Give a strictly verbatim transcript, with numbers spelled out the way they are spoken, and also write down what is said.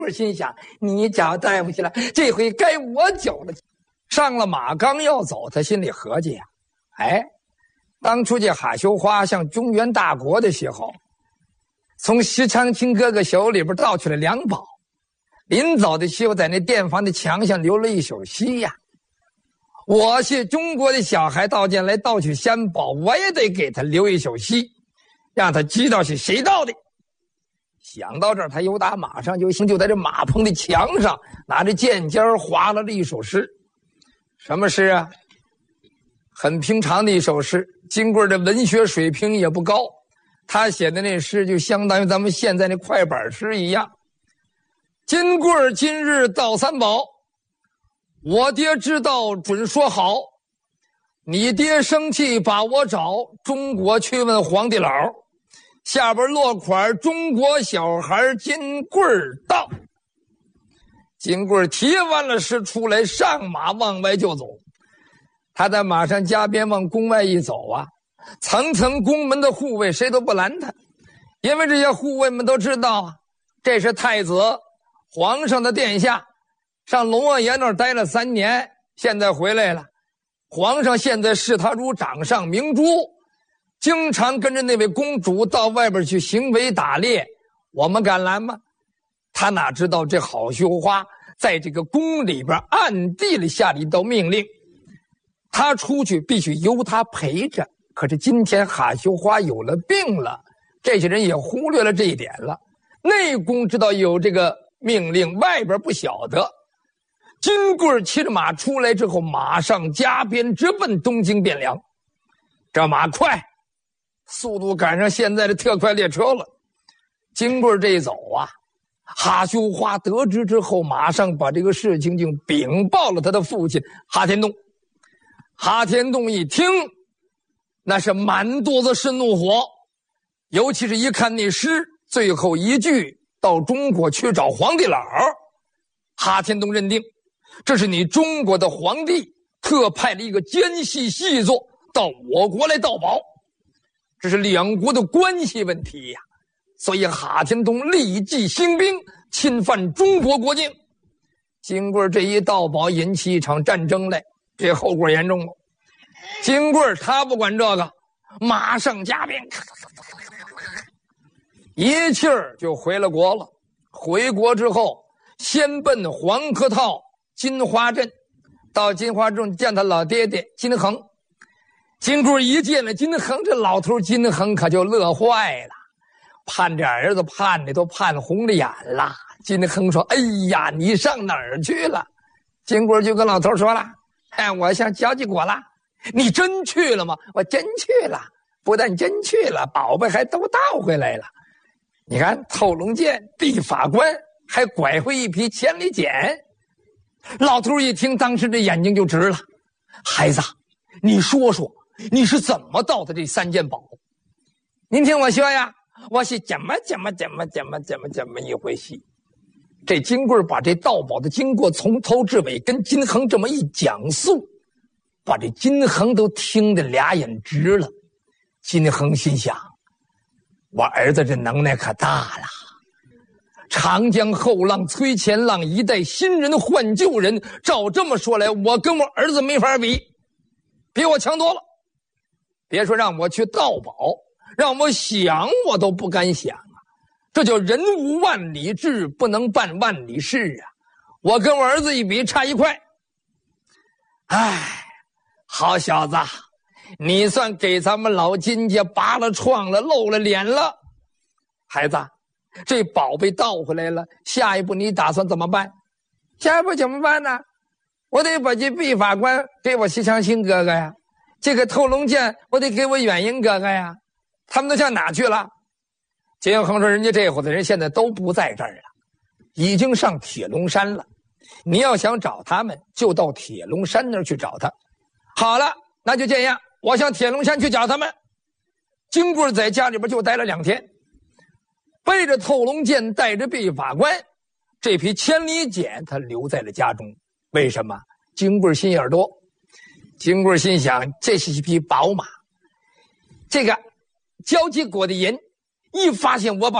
我心想，你脚带不起来，这回该我脚了。上了马，刚要走，他心里合计呀、啊，哎，当初这哈修花向中原大国的时候，从石长卿哥哥手里边盗取了两宝，临走的时候在那殿房的墙上留了一首诗呀。我是中国的小孩到进来盗取三宝，我也得给他留一首诗，让他知道是谁盗的。想到这儿，他由打马上就行，就在这马棚的墙上拿着剑尖划了了一首诗。什么诗啊？很平常的一首诗，金贵的文学水平也不高，他写的那诗就相当于咱们现在那快板诗一样。金贵今日盗三宝，我爹知道准说好，你爹生气把我找，中国去问皇帝老。下边落款中国小孩金贵到。金贵提完了诗出来，上马往外就走。他在马上加鞭往宫外一走啊，层层宫门的护卫谁都不拦他，因为这些护卫们都知道啊，这是太子皇上的殿下，上龙王爷那儿待了三年，现在回来了。皇上现在视他如掌上明珠，经常跟着那位公主到外边去行为打猎，我们敢拦吗？他哪知道这好羞花在这个宫里边暗地里下了一道命令，他出去必须由他陪着。可是今天哈羞花有了病了，这些人也忽略了这一点了。内宫知道有这个命令，外边不晓得。金贵骑着马出来之后，马上加鞭直奔东京汴梁。这马快，速度赶上现在的特快列车了。金贵这一走啊，哈羞花得知之后，马上把这个事情就禀报了他的父亲哈天栋。哈天栋一听，那是满肚子是怒火，尤其是一看那诗最后一句到中国去找皇帝老，哈天栋认定这是你中国的皇帝特派了一个奸细细作到我国来盗宝，这是两国的关系问题呀。所以哈天栋立即兴兵侵犯中国国境。金贵这一盗宝引起一场战争来，这后果严重了。金贵他不管这个，马上加鞭，一气儿就回了国了。回国之后，先奔黄河套金花镇，到金花镇见他老爹爹金衡。金贵一见了金衡，这老头金衡可就乐坏了，盼着儿子盼的都盼红了眼了。金衡说：“哎呀，你上哪儿去了？”金贵就跟老头说了：“哎，我上交际国了。”“你真去了吗？”“我真去了，不但真去了，宝贝还都盗回来了。你看，透龙剑、地法官还拐回一匹千里锏。”老头一听，当时这眼睛就直了。“孩子，你说说，你是怎么盗的这三件宝？”“您听我说呀，我是怎么怎么怎么怎么怎么怎么一回事。”这金贵把这盗宝的经过从头至尾跟金衡这么一讲述，把这金衡都听得俩眼直了。金衡心想，我儿子这能耐可大了，长江后浪推前浪，一代新人换旧人，照这么说来，我跟我儿子没法比，比我强多了。别说让我去盗宝，让我想我都不敢想啊！这叫人无万里志，不能办万里事啊！我跟我儿子一比，差一块。哎，好小子，你算给咱们老金家拔了创了，露了脸了。孩子，这宝贝盗回来了，下一步你打算怎么办？”“下一步怎么办呢？我得把这毕法官给我西长卿哥哥呀，这个透龙剑我得给我远迎哥哥呀，他们都上哪去了？”金衡说：“人家这伙子人现在都不在这儿了，已经上铁龙山了。你要想找他们，就到铁龙山那儿去找他。”“好了，那就这样，我上铁龙山去找他们。”金贵在家里边就待了两天，背着透龙剑，带着毕法官，这匹千里锏他留在了家中。为什么？金贵心眼多。金贵心想，这是一匹宝马，这个交际国的人一发现我把